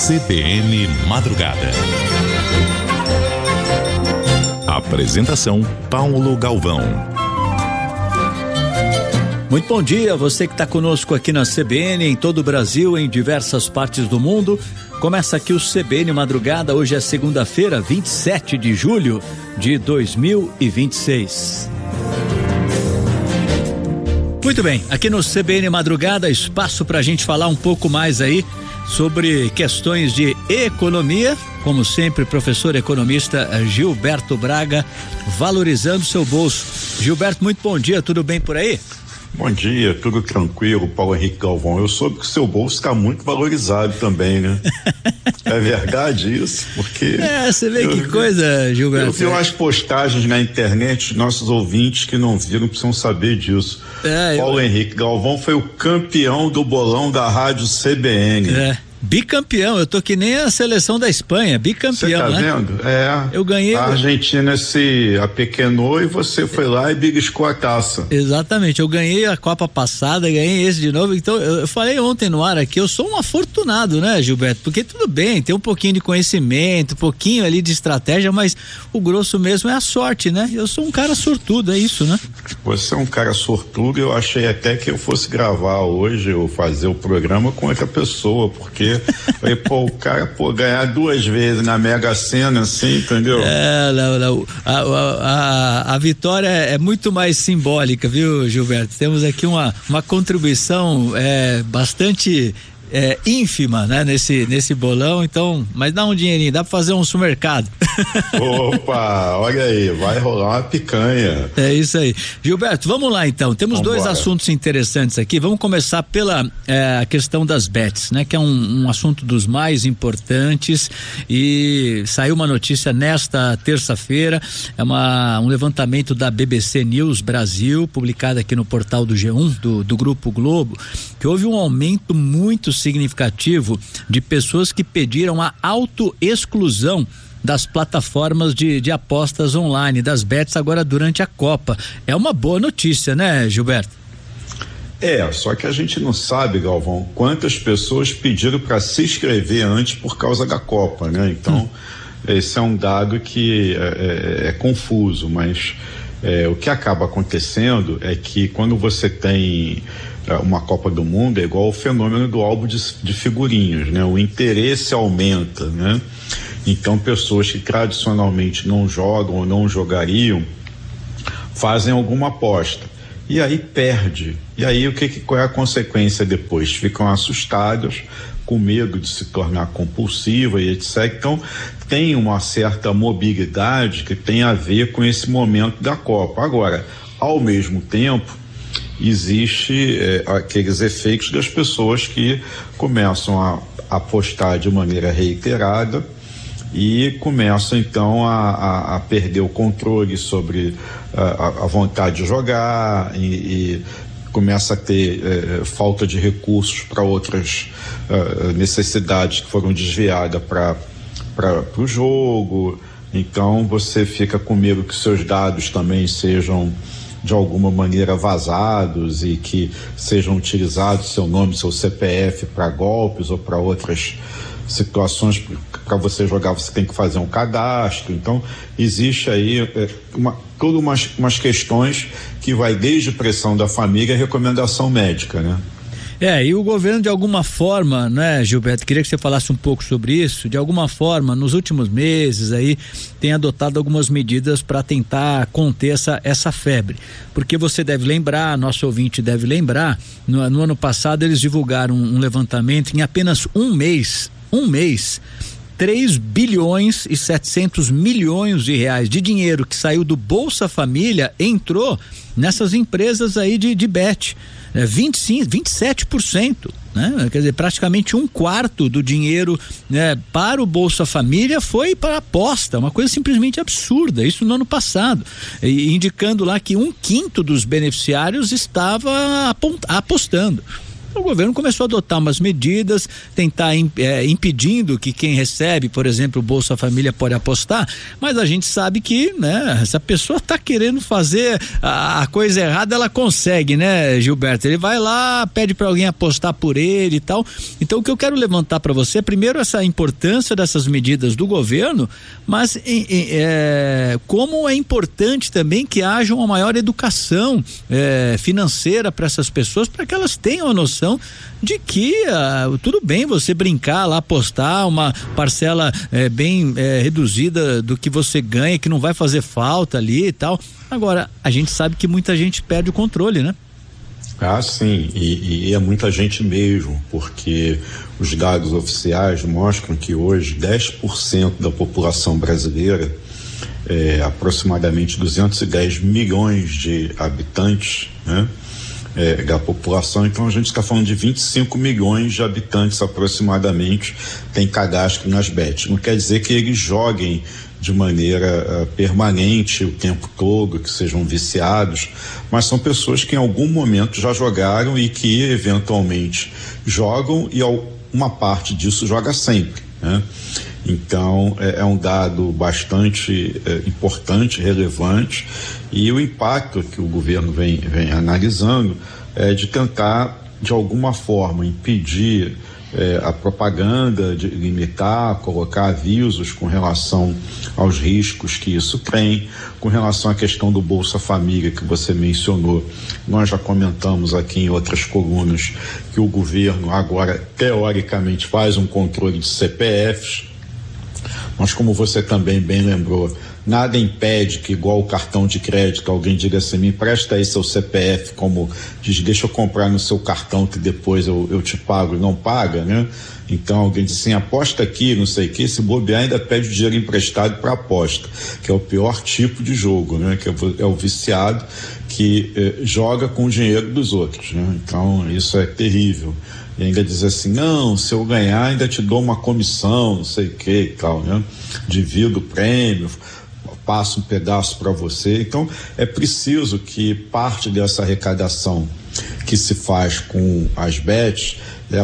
CBN Madrugada. Apresentação: Paulo Galvão. Muito bom dia, você que está conosco aqui na CBN, em todo o Brasil, em diversas partes do mundo. Começa aqui o CBN Madrugada, hoje é segunda-feira, 27 de julho de 2026. Muito bem, aqui no CBN Madrugada, espaço para a gente falar um pouco mais aí sobre questões de economia, como sempre, professor economista Gilberto Braga, valorizando seu bolso. Gilberto, muito bom dia, tudo bem por aí? Bom dia, tudo tranquilo, Paulo Henrique Galvão. Eu soube que o seu bolso está muito valorizado também, né? É verdade isso? Porque você vê que coisa, Gilberto. Eu vi umas postagens na internet, nossos ouvintes que não viram precisam saber disso. Paulo Henrique Galvão foi o campeão do bolão da rádio CBN. Bicampeão, eu tô que nem a seleção da Espanha, bicampeão, né? Você tá vendo? Eu ganhei. A Argentina se apequenou e você foi lá e beliscou a taça. Exatamente, eu ganhei a Copa passada, ganhei esse de novo, então eu falei ontem no ar aqui, eu sou um afortunado, né, Gilberto? Porque tudo bem, tem um pouquinho de conhecimento, um pouquinho ali de estratégia, mas o grosso mesmo é a sorte, né? Eu sou um cara sortudo, é isso, né? Você é um cara sortudo, eu achei até que eu fosse gravar hoje ou fazer o programa com outra pessoa, porque falei, o cara, ganhar 2 vezes na Mega Sena, assim, entendeu? A vitória é muito mais simbólica, viu, Gilberto? Temos aqui uma contribuição bastante ínfima, né, nesse bolão, então, mas dá um dinheirinho, dá pra fazer um supermercado. Opa, olha aí, vai rolar uma picanha. É isso aí. Gilberto, vamos lá então, temos dois assuntos interessantes aqui, vamos começar pela a questão das bets, né, que é um assunto dos mais importantes e saiu uma notícia nesta terça-feira, um levantamento da BBC News Brasil, publicado aqui no portal do G1, do Grupo Globo, que houve um aumento muito significativo de pessoas que pediram a autoexclusão das plataformas de apostas online, das bets agora durante a Copa. É uma boa notícia, né, Gilberto? Só que a gente não sabe, Galvão, quantas pessoas pediram para se inscrever antes por causa da Copa, né? Então, esse é um dado que é confuso, mas o que acaba acontecendo é que quando você tem uma Copa do Mundo, é igual o fenômeno do álbum de figurinhas, né? O interesse aumenta, né? Então, pessoas que tradicionalmente não jogam ou não jogariam fazem alguma aposta e aí perde. E aí qual é a consequência depois? Ficam assustadas, com medo de se tornar compulsiva e etc. Então, tem uma certa mobilidade que tem a ver com esse momento da Copa. Agora, ao mesmo tempo, existe aqueles efeitos das pessoas que começam a apostar de maneira reiterada e começam então a perder o controle sobre a vontade de jogar e começa a ter falta de recursos para outras necessidades que foram desviadas para o jogo. Então você fica com medo que seus dados também sejam de alguma maneira vazados e que sejam utilizados seu nome, seu CPF para golpes ou para outras situações. Para você jogar você tem que fazer um cadastro. Então existe aí todas umas questões que vai desde pressão da família a recomendação médica, né? E o governo de alguma forma, né, Gilberto, queria que você falasse um pouco sobre isso, de alguma forma, nos últimos meses aí, tem adotado algumas medidas para tentar conter essa febre, porque você deve lembrar, nosso ouvinte deve lembrar, no ano passado eles divulgaram um levantamento em apenas um mês, 3 bilhões e 700 milhões de reais de dinheiro que saiu do Bolsa Família entrou nessas empresas aí de bet, 27%, né? Quer dizer, praticamente 1/4 do dinheiro, né, para o Bolsa Família foi para aposta, uma coisa simplesmente absurda, isso no ano passado, e indicando lá que 1/5 dos beneficiários estava apostando. O governo começou a adotar umas medidas, tentar impedindo que quem recebe, por exemplo, o Bolsa Família pode apostar, mas a gente sabe que, né, essa pessoa está querendo fazer a coisa errada, ela consegue, né, Gilberto? Ele vai lá, pede para alguém apostar por ele e tal. Então, o que eu quero levantar para você, primeiro, essa importância dessas medidas do governo, mas como é importante também que haja uma maior educação financeira para essas pessoas, para que elas tenham a noção de que tudo bem você brincar lá, apostar uma parcela bem reduzida do que você ganha, que não vai fazer falta ali e tal. Agora, a gente sabe que muita gente perde o controle, né? Ah, sim, e é muita gente mesmo, porque os dados oficiais mostram que hoje 10% da população brasileira, aproximadamente 210 milhões de habitantes, né? Da população, então a gente está falando de 25 milhões de habitantes aproximadamente tem cadastro nas bets. Não quer dizer que eles joguem de maneira permanente o tempo todo, que sejam viciados, mas são pessoas que em algum momento já jogaram e que eventualmente jogam, e uma parte disso joga sempre, né? Então é um dado bastante importante, relevante, e o impacto que o governo vem analisando é de tentar de alguma forma impedir a propaganda, de limitar, colocar avisos com relação aos riscos que isso tem. Com relação à questão do Bolsa Família que você mencionou, nós já comentamos aqui em outras colunas que o governo agora teoricamente faz um controle de CPFs, mas como você também bem lembrou, nada impede que, igual o cartão de crédito, alguém diga assim, me empresta aí seu CPF, como diz, deixa eu comprar no seu cartão que depois eu te pago, e não paga, né? Então alguém diz assim, aposta aqui, não sei o que, se bobear ainda pede o dinheiro emprestado para aposta, que é o pior tipo de jogo, né? Que é o viciado que joga com o dinheiro dos outros, né? Então isso é terrível. E ainda diz assim, não, se eu ganhar ainda te dou uma comissão, não sei o que e tal, né? Divido o prêmio, passo um pedaço para você. Então é preciso que parte dessa arrecadação que se faz com as bets,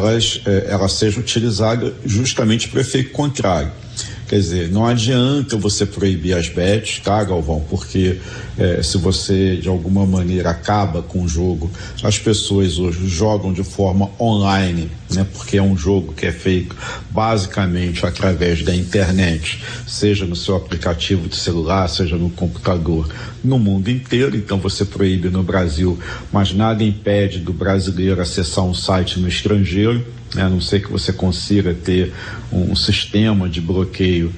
ela seja utilizada justamente para o efeito contrário. Quer dizer, não adianta você proibir as bets, tá, Galvão? Porque se você de alguma maneira acaba com o jogo, as pessoas hoje jogam de forma online, né? Porque é um jogo que é feito basicamente através da internet, seja no seu aplicativo de celular, seja no computador, no mundo inteiro. Então você proíbe no Brasil, mas nada impede do brasileiro acessar um site no estrangeiro, a não ser que você consiga ter um sistema de bloqueio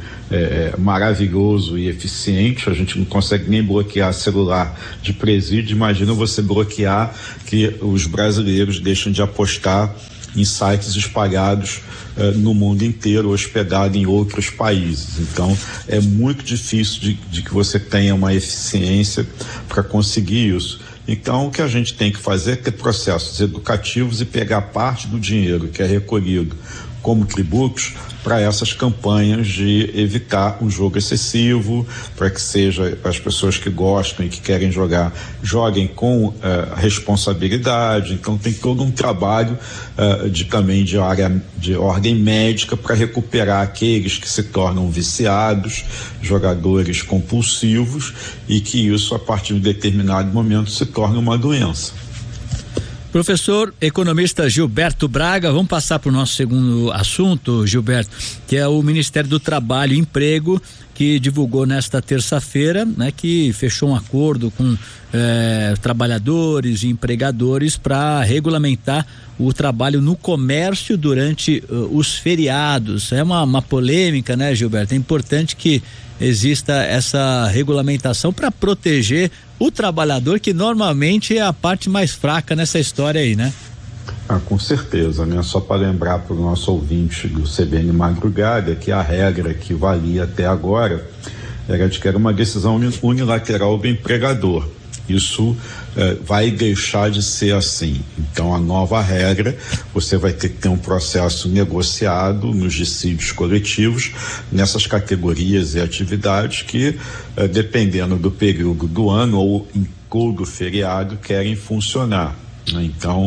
maravilhoso e eficiente. A gente não consegue nem bloquear celular de presídio, imagina você bloquear que os brasileiros deixem de apostar em sites espalhados no mundo inteiro, hospedado em outros países. Então é muito difícil de que você tenha uma eficiência para conseguir isso. Então, o que a gente tem que fazer é ter processos educativos e pegar parte do dinheiro que é recolhido como tributos para essas campanhas de evitar um jogo excessivo, para que seja as pessoas que gostam e que querem jogar, joguem com responsabilidade. Então tem todo um trabalho também de ordem médica para recuperar aqueles que se tornam viciados, jogadores compulsivos, e que isso a partir de um determinado momento se torna uma doença. Professor economista Gilberto Braga, vamos passar para o nosso segundo assunto, Gilberto, que é o Ministério do Trabalho e Emprego, que divulgou nesta terça-feira, né, que fechou um acordo com trabalhadores e empregadores para regulamentar o trabalho no comércio durante os feriados. É uma polêmica, né, Gilberto? É importante que exista essa regulamentação para proteger o trabalhador, que normalmente é a parte mais fraca nessa história aí, né? Com certeza, né? Só para lembrar para o nosso ouvinte do CBN Madrugada que a regra que valia até agora era de que era uma decisão unilateral do empregador. Isso vai deixar de ser assim. Então, a nova regra, você vai ter que ter um processo negociado nos dissídios coletivos nessas categorias e atividades que, dependendo do período do ano ou em todo feriado, querem funcionar. Então,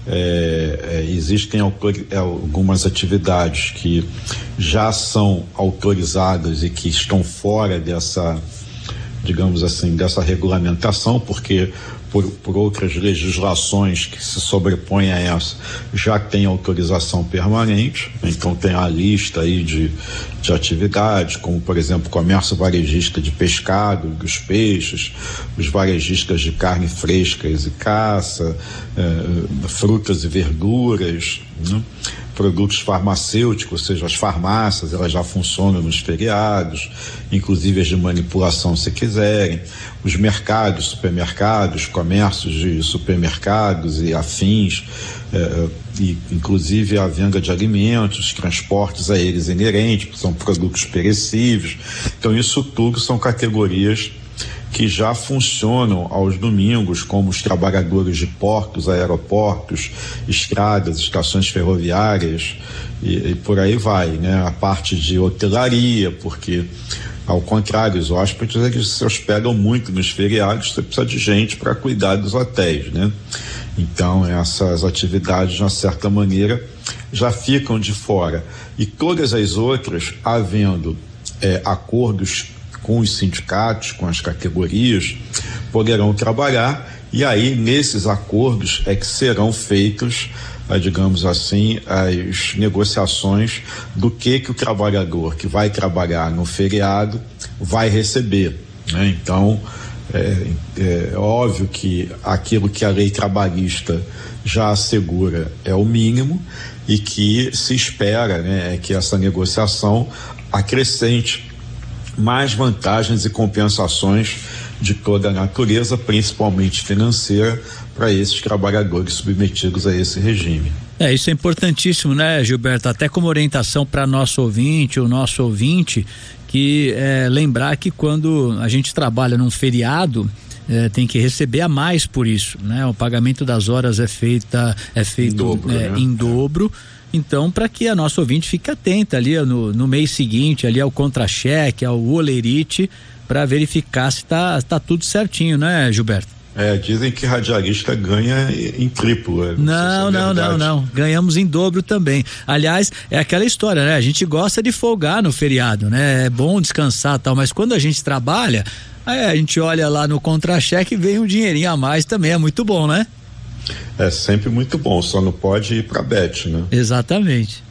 existem algumas atividades que já são autorizadas e que estão fora dessa, digamos assim, dessa regulamentação, porque por outras legislações que se sobrepõem a essa, já tem autorização permanente. Então tem a lista aí de atividades, como por exemplo, comércio varejista de pescado, dos peixes, os varejistas de carne frescas e caça, frutas e verduras, né? Produtos farmacêuticos, ou seja, as farmácias, elas já funcionam nos feriados, inclusive as de manipulação, se quiserem. Os mercados, supermercados, comércios de supermercados e afins, e inclusive a venda de alimentos, transportes a eles inerentes, que são produtos perecíveis. Então, isso tudo são categorias que já funcionam aos domingos, como os trabalhadores de portos, aeroportos, estradas, estações ferroviárias e por aí vai, né? A parte de hotelaria, porque ao contrário, os hóspedes eles se hospedam muito nos feriados, você precisa de gente para cuidar dos hotéis, né? Então essas atividades, de uma certa maneira, já ficam de fora. E todas as outras, havendo acordos com os sindicatos, com as categorias, poderão trabalhar, e aí nesses acordos é que serão feitos, digamos assim, as negociações do que o trabalhador que vai trabalhar no feriado vai receber, né? Então é óbvio que aquilo que a lei trabalhista já assegura é o mínimo, e que se espera, né, que essa negociação acrescente mais vantagens e compensações de toda a natureza, principalmente financeira, para esses trabalhadores submetidos a esse regime. Isso é importantíssimo, né, Gilberto? Até como orientação para nosso ouvinte, que lembrar que quando a gente trabalha num feriado, tem que receber a mais por isso, né? O pagamento das horas é feito em dobro. Então, para que a nossa ouvinte fique atenta ali no mês seguinte, ali ao contra-cheque, ao olerite, para verificar se tá tudo certinho, né, Gilberto? Dizem que radialista ganha em triplo. Não. Ganhamos em dobro também. Aliás, é aquela história, né? A gente gosta de folgar no feriado, né? É bom descansar e tal, mas quando a gente trabalha, a gente olha lá no contra-cheque e vem um dinheirinho a mais também, é muito bom, né? É sempre muito bom, só não pode ir para bet, né? Exatamente.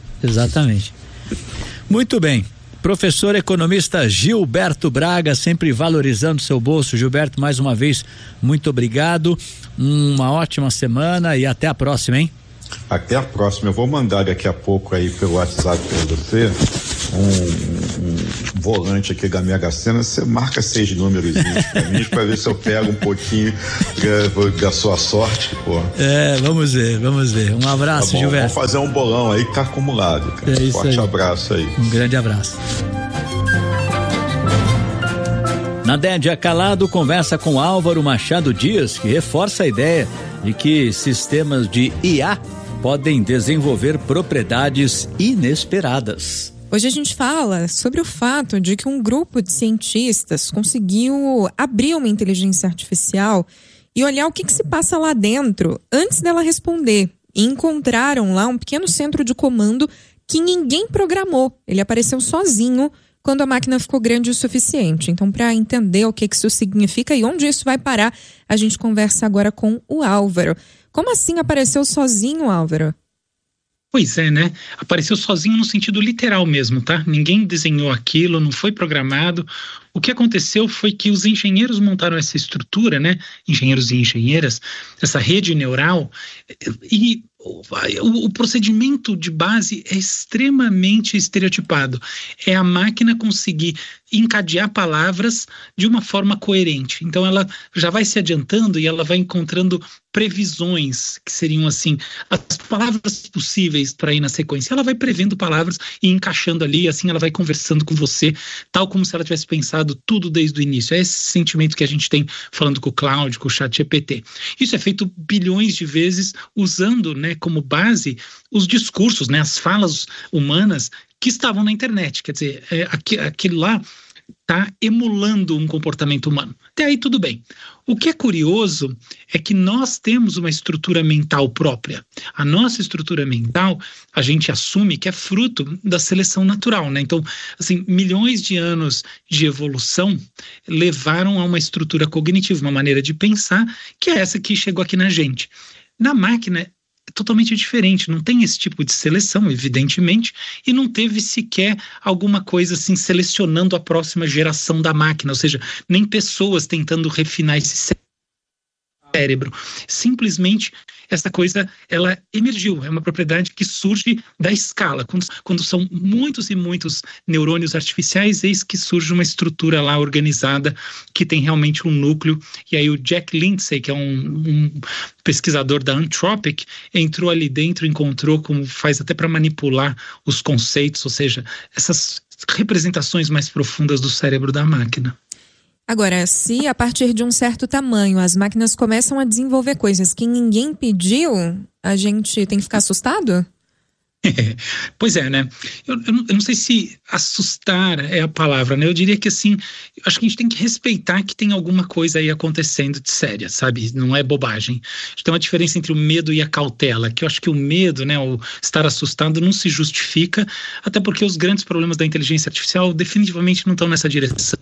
Muito bem. Professor economista Gilberto Braga, sempre valorizando seu bolso. Gilberto, mais uma vez, muito obrigado. Uma ótima semana e até a próxima, hein? Até a próxima. Eu vou mandar daqui a pouco aí pelo WhatsApp para você um volante aqui da Mega Sena. Você marca 6 números para ver se eu pego um pouquinho da sua sorte, pô. Vamos ver. Um abraço, Gilberto. Vamos fazer um bolão aí que tá acumulado, cara. Forte abraço aí. Um grande abraço. Na Dédia Calado conversa com Álvaro Machado Dias, que reforça a ideia de que sistemas de IA podem desenvolver propriedades inesperadas. Hoje a gente fala sobre o fato de que um grupo de cientistas conseguiu abrir uma inteligência artificial e olhar o que se passa lá dentro antes dela responder. E encontraram lá um pequeno centro de comando que ninguém programou. Ele apareceu sozinho quando a máquina ficou grande o suficiente. Então, para entender o que isso significa e onde isso vai parar, a gente conversa agora com o Álvaro. Como assim apareceu sozinho, Álvaro? Pois é, né? Apareceu sozinho no sentido literal mesmo, tá? Ninguém desenhou aquilo, não foi programado. O que aconteceu foi que os engenheiros montaram essa estrutura, né? Engenheiros e engenheiras, essa rede neural, e o procedimento de base é extremamente estereotipado. É a máquina conseguir encadear palavras de uma forma coerente. Então ela já vai se adiantando e ela vai encontrando previsões, que seriam assim, as palavras possíveis para ir na sequência. Ela vai prevendo palavras e encaixando ali, assim ela vai conversando com você, tal como se ela tivesse pensado tudo desde o início. É esse sentimento que a gente tem falando com o Cloud, com o ChatGPT. Isso é feito bilhões de vezes usando, né, como base os discursos, né, as falas humanas que estavam na internet. Quer dizer, aquilo lá está emulando um comportamento humano. Até aí tudo bem. O que é curioso é que nós temos uma estrutura mental própria. A nossa estrutura mental, a gente assume que é fruto da seleção natural, né? Então, assim, milhões de anos de evolução levaram a uma estrutura cognitiva, uma maneira de pensar, que é essa que chegou aqui na gente. Na máquina é totalmente diferente, não tem esse tipo de seleção, evidentemente, e não teve sequer alguma coisa assim selecionando a próxima geração da máquina, ou seja, nem pessoas tentando refinar esse cérebro. Simplesmente essa coisa, ela emergiu, é uma propriedade que surge da escala. Quando são muitos e muitos neurônios artificiais, eis que surge uma estrutura lá organizada que tem realmente um núcleo. E aí o Jack Lindsay, que é um pesquisador da Anthropic, entrou ali dentro, encontrou como faz até para manipular os conceitos, ou seja, essas representações mais profundas do cérebro da máquina. Agora, se a partir de um certo tamanho as máquinas começam a desenvolver coisas que ninguém pediu, a gente tem que ficar assustado? Pois é, né? Eu não sei se assustar é a palavra, né? Eu diria que assim, acho que a gente tem que respeitar que tem alguma coisa aí acontecendo de séria, sabe? Não é bobagem. Tem uma diferença entre o medo e a cautela, que eu acho que o medo, né, o estar assustado não se justifica, até porque os grandes problemas da inteligência artificial definitivamente não estão nessa direção.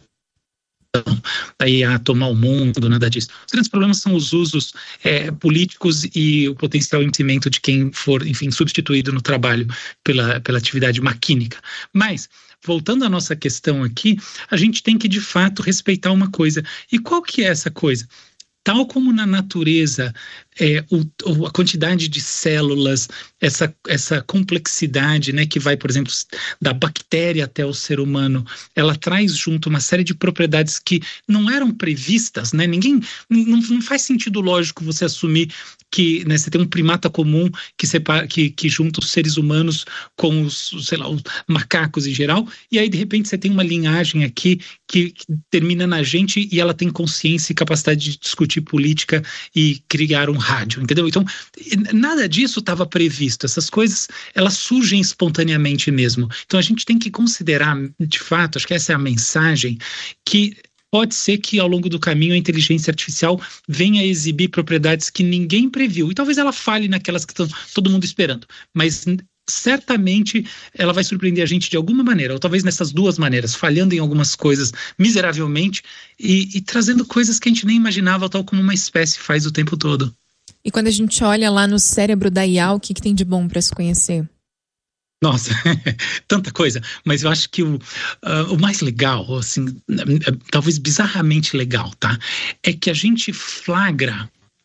Daí a tomar o mundo, nada disso. Os grandes problemas são os usos políticos e o potencial impedimento de quem for, enfim, substituído no trabalho pela atividade maquínica. Mas, voltando à nossa questão aqui, a gente tem que, de fato, respeitar uma coisa. E qual que é essa coisa? Tal como na natureza, a quantidade de células, essa complexidade, né, que vai, por exemplo, da bactéria até o ser humano, ela traz junto uma série de propriedades que não eram previstas, né? Não faz sentido lógico você assumir que, né, você tem um primata comum que junta os seres humanos com os macacos em geral, e aí de repente você tem uma linhagem aqui que termina na gente e ela tem consciência e capacidade de discutir política e criar um rádio, entendeu? Então, nada disso estava previsto. Essas coisas, elas surgem espontaneamente mesmo. Então, a gente tem que considerar, de fato, acho que essa é a mensagem, que pode ser que ao longo do caminho a inteligência artificial venha a exibir propriedades que ninguém previu. E talvez ela falhe naquelas que estão todo mundo esperando. Mas certamente ela vai surpreender a gente de alguma maneira, ou talvez nessas duas maneiras, falhando em algumas coisas miseravelmente e trazendo coisas que a gente nem imaginava, tal como uma espécie faz o tempo todo. E quando a gente olha lá no cérebro da IA, o que tem de bom para se conhecer? Nossa, tanta coisa, mas eu acho que o mais legal, assim, talvez bizarramente legal, tá? É que a gente flagra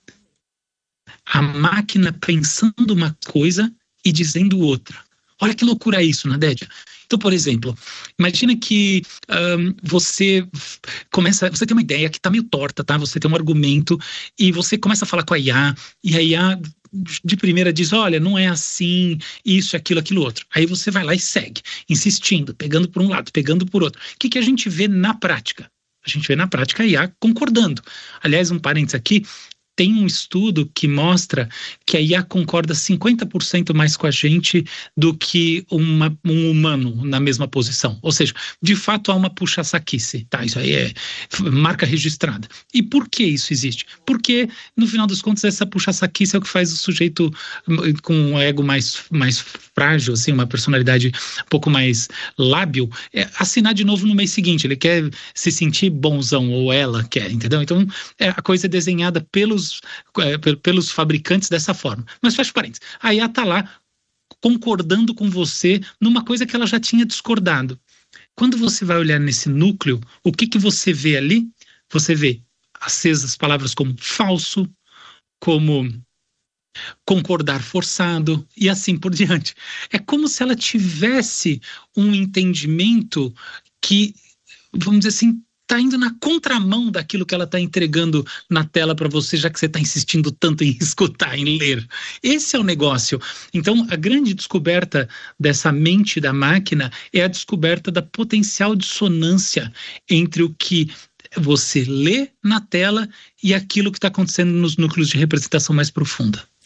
a máquina pensando uma coisa e dizendo outra. Olha que loucura isso, Nadédia. Então, por exemplo, imagina que você tem uma ideia que está meio torta, tá? Você tem um argumento e você começa a falar com a IA, e a IA de primeira diz, olha, não é assim, isso, aquilo, outro. Aí você vai lá e segue, insistindo, pegando por um lado, pegando por outro. O que a gente vê na prática? A gente vê na prática a IA concordando. Aliás, um parênteses aqui, tem um estudo que mostra que a IA concorda 50% mais com a gente do que um humano na mesma posição. Ou seja, de fato há uma puxa-saquice, tá? Isso aí é marca registrada. E por que isso existe? Porque, no final dos contos, essa puxa-saquice é o que faz o sujeito com um ego mais frágil, assim, uma personalidade um pouco mais lábil, assinar de novo no mês seguinte. Ele quer se sentir bonzão, ou ela quer, entendeu? Então, a coisa é desenhada pelos fabricantes dessa forma. Mas fecha parênteses. A IA está lá concordando com você numa coisa que ela já tinha discordado. Quando você vai olhar nesse núcleo, o que você vê ali? Você vê acesas palavras como falso, como concordar forçado e assim por diante. É como se ela tivesse um entendimento que, vamos dizer assim, está indo na contramão daquilo que ela está entregando na tela para você, já que você está insistindo tanto em escutar, em ler. Esse é o negócio. Então, a grande descoberta dessa mente da máquina é a descoberta da potencial dissonância entre o que você lê na tela e aquilo que está acontecendo nos núcleos de representação mais profunda.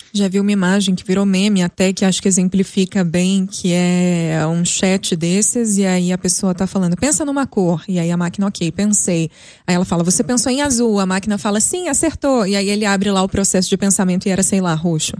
Já vi uma imagem que virou meme até, que acho que exemplifica bem, que é um chat desses, e aí a pessoa tá falando, pensa numa cor, e aí a máquina, ok, pensei. Aí ela fala, você pensou em azul, a máquina fala, sim, acertou, e aí ele abre lá o processo de pensamento e era, sei lá, roxo.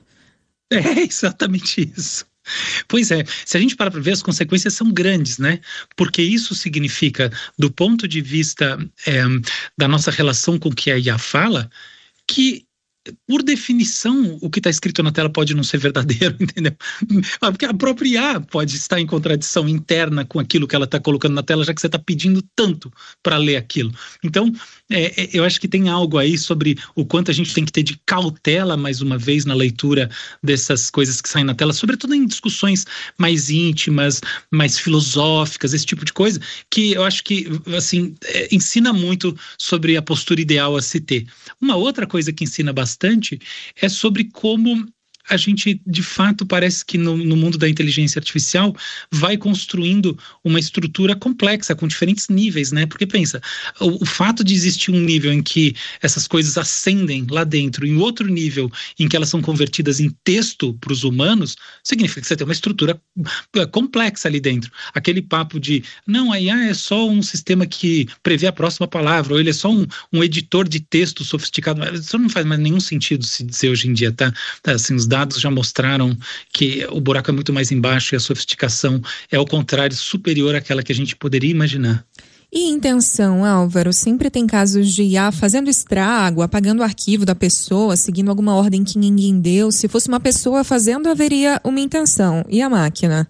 É exatamente isso. Pois é, se a gente parar para ver, as consequências são grandes, né? Porque isso significa, do ponto de vista da nossa relação com o que a IA fala, que por definição, o que está escrito na tela pode não ser verdadeiro, entendeu? Porque a própria IA pode estar em contradição interna com aquilo que ela está colocando na tela, já que você está pedindo tanto para ler aquilo. Então, eu acho que tem algo aí sobre o quanto a gente tem que ter de cautela, mais uma vez, na leitura dessas coisas que saem na tela, sobretudo em discussões mais íntimas, mais filosóficas, esse tipo de coisa, que eu acho que, assim, ensina muito sobre a postura ideal a se ter. Uma outra coisa que ensina bastante é sobre como a gente, de fato, parece que no mundo da inteligência artificial vai construindo uma estrutura complexa, com diferentes níveis, né? Porque pensa, o fato de existir um nível em que essas coisas ascendem lá dentro, e outro nível em que elas são convertidas em texto para os humanos, significa que você tem uma estrutura complexa ali dentro. Aquele papo de, não, a IA é só um sistema que prevê a próxima palavra, ou ele é só um editor de texto sofisticado. Isso não faz mais nenhum sentido se dizer hoje em dia, tá? Assim, os dados já mostraram que o buraco é muito mais embaixo e a sofisticação é, ao contrário, superior àquela que a gente poderia imaginar. E intenção, Álvaro? Sempre tem casos de IA fazendo estrago, apagando o arquivo da pessoa, seguindo alguma ordem que ninguém deu. Se fosse uma pessoa fazendo, haveria uma intenção. E a máquina?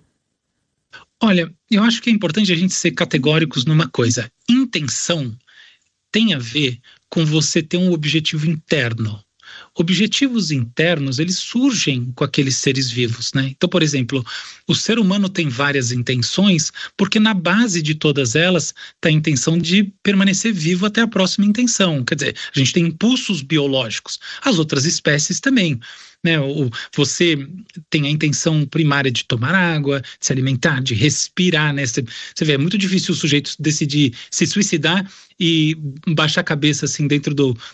Olha, eu acho que é importante a gente ser categóricos numa coisa. Intenção tem a ver com você ter um objetivo interno. Objetivos internos, eles surgem com aqueles seres vivos, né? Então, por exemplo, o ser humano tem várias intenções, porque na base de todas elas está a intenção de permanecer vivo até a próxima intenção. Quer dizer, a gente tem impulsos biológicos, as outras espécies também. Né, você tem a intenção primária de tomar água, de se alimentar, de respirar, né? Você vê, é muito difícil o sujeito decidir se suicidar e baixar a cabeça assim dentro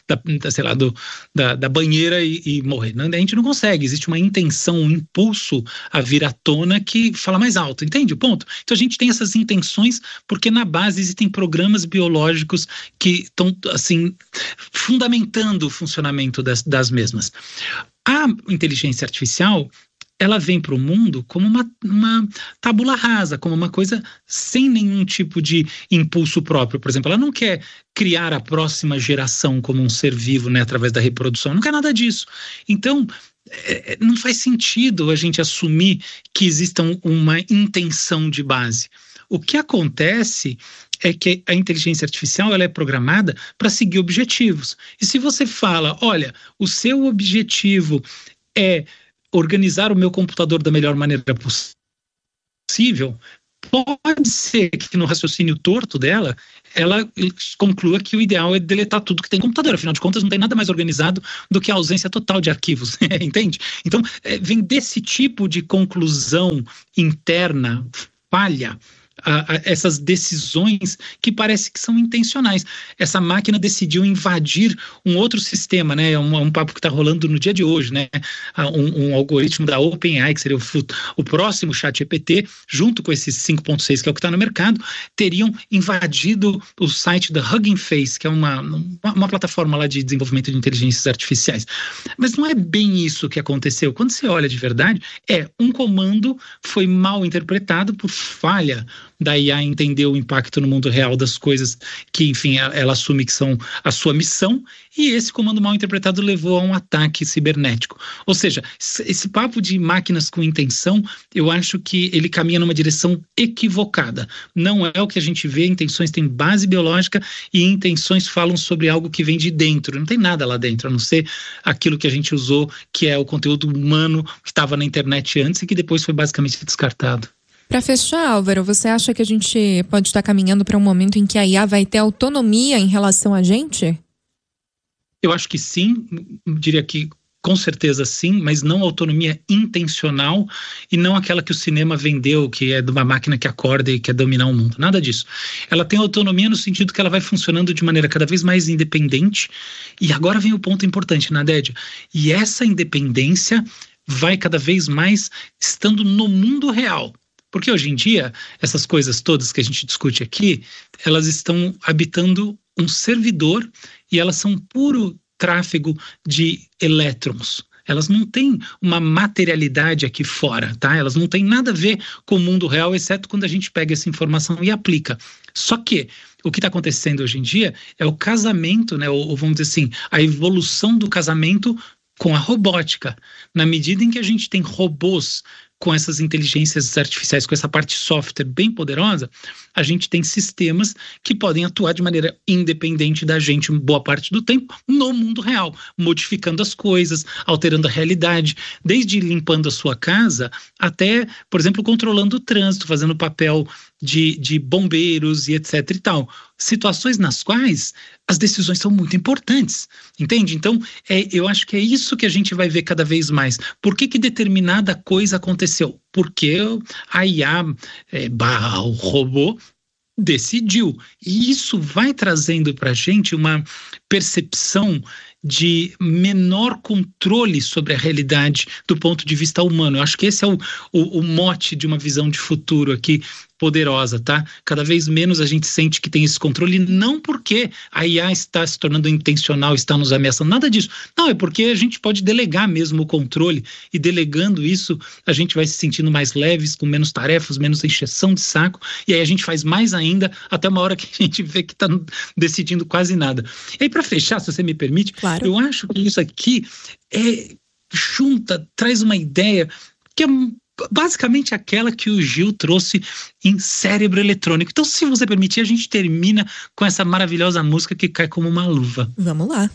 da banheira e morrer. A gente não consegue, existe uma intenção, um impulso a vir à tona que fala mais alto, entende o ponto? Então a gente tem essas intenções porque na base existem programas biológicos que estão assim fundamentando o funcionamento das mesmas. A inteligência artificial, ela vem para o mundo como uma tábula rasa, como uma coisa sem nenhum tipo de impulso próprio. Por exemplo, ela não quer criar a próxima geração como um ser vivo, né, através da reprodução, não quer nada disso. Então, não faz sentido a gente assumir que exista uma intenção de base. O que acontece é que a inteligência artificial ela é programada para seguir objetivos. E se você fala, olha, o seu objetivo é organizar o meu computador da melhor maneira possível, pode ser que no raciocínio torto dela, ela conclua que o ideal é deletar tudo que tem no computador. Afinal de contas, não tem nada mais organizado do que a ausência total de arquivos, entende? Então, vem desse tipo de conclusão interna, falha, essas decisões que parece que são intencionais. Essa máquina decidiu invadir um outro sistema, né? Um papo que está rolando no dia de hoje, né? Um algoritmo da OpenAI, que seria o próximo ChatGPT, junto com esse 5.6, que é o que está no mercado, teriam invadido o site da Hugging Face, que é uma plataforma lá de desenvolvimento de inteligências artificiais. Mas não é bem isso que aconteceu. Quando você olha de verdade, um comando foi mal interpretado por falha da IA entender o impacto no mundo real das coisas que, enfim, ela assume que são a sua missão, e esse comando mal interpretado levou a um ataque cibernético. Ou seja, esse papo de máquinas com intenção, eu acho que ele caminha numa direção equivocada. Não é o que a gente vê, intenções têm base biológica e intenções falam sobre algo que vem de dentro. Não tem nada lá dentro, a não ser aquilo que a gente usou, que é o conteúdo humano que estava na internet antes e que depois foi basicamente descartado. Para fechar, Álvaro, você acha que a gente pode estar caminhando para um momento em que a IA vai ter autonomia em relação a gente? Eu acho que sim, diria que Com certeza sim, mas não autonomia intencional e não aquela que o cinema vendeu, que é de uma máquina que acorda e quer dominar o mundo. Nada disso. Ela tem autonomia no sentido que ela vai funcionando de maneira cada vez mais independente. E agora vem o ponto importante, Nadédia. E essa independência vai cada vez mais estando no mundo real. Porque hoje em dia, essas coisas todas que a gente discute aqui, elas estão habitando um servidor e elas são puro tráfego de elétrons. Elas não têm uma materialidade aqui fora, tá? Elas não têm nada a ver com o mundo real, exceto quando a gente pega essa informação e aplica. Só que o que está acontecendo hoje em dia é o casamento, né? Ou vamos dizer assim, a evolução do casamento com a robótica. Na medida em que a gente tem robôs com essas inteligências artificiais, com essa parte software bem poderosa, a gente tem sistemas que podem atuar de maneira independente da gente boa parte do tempo no mundo real, modificando as coisas, alterando a realidade, desde limpando a sua casa até, por exemplo, controlando o trânsito, fazendo papel de bombeiros e etc e tal. Situações nas quais as decisões são muito importantes, entende? Então, eu acho que é isso que a gente vai ver cada vez mais. Por que determinada coisa aconteceu? Porque a IA barra o robô decidiu. E isso vai trazendo para a gente uma percepção de menor controle sobre a realidade do ponto de vista humano. Eu acho que esse é o mote de uma visão de futuro aqui poderosa, tá? Cada vez menos a gente sente que tem esse controle, não porque a IA está se tornando intencional, está nos ameaçando, nada disso. Não, é porque a gente pode delegar mesmo o controle, e delegando isso, a gente vai se sentindo mais leves, com menos tarefas, menos encheção de saco, e aí a gente faz mais ainda, até uma hora que a gente vê que está decidindo quase nada. E aí, para fechar, se você me permite, claro. Eu acho que isso aqui traz uma ideia que é basicamente aquela que o Gil trouxe em Cérebro Eletrônico. Então, se você permitir, a gente termina com essa maravilhosa música que cai como uma luva. Vamos lá.